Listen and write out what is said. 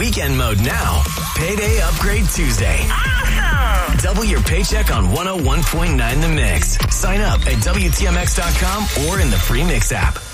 weekend mode now. Payday Upgrade Tuesday. Awesome! Double your paycheck on 101.9 The Mix. Sign up at WTMX.com or in the free Mix app.